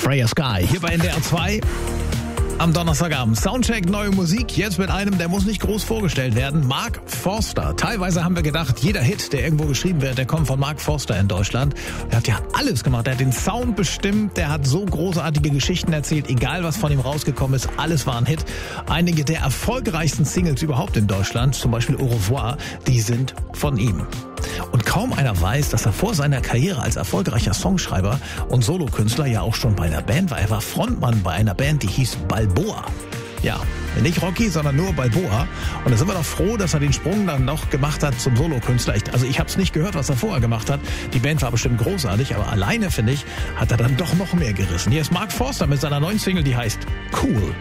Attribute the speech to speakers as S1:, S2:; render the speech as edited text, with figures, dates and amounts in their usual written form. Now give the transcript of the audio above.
S1: Freya Sky hier bei NDR 2 am Donnerstagabend. Soundcheck, neue Musik, jetzt mit einem, der muss nicht groß vorgestellt werden, Mark Forster. Teilweise haben wir gedacht, jeder Hit, der irgendwo geschrieben wird, der kommt von Mark Forster in Deutschland. Er hat ja alles gemacht, er hat den Sound bestimmt, der hat so großartige Geschichten erzählt, egal was von ihm rausgekommen ist, alles war ein Hit. Einige der erfolgreichsten Singles überhaupt in Deutschland, zum Beispiel Au revoir, die sind von ihm. Und kaum einer weiß, dass er vor seiner Karriere als erfolgreicher Songschreiber und Solokünstler ja auch schon bei einer Band war. Er war Frontmann bei einer Band, die hieß Balboa. Ja, nicht Rocky, sondern nur Balboa. Und da sind wir doch froh, dass er den Sprung dann noch gemacht hat zum Solokünstler. Also ich habe es nicht gehört, was er vorher gemacht hat. Die Band war bestimmt großartig, aber alleine, finde ich, hat er dann doch noch mehr gerissen. Hier ist Mark Forster mit seiner neuen Single, die heißt Cool.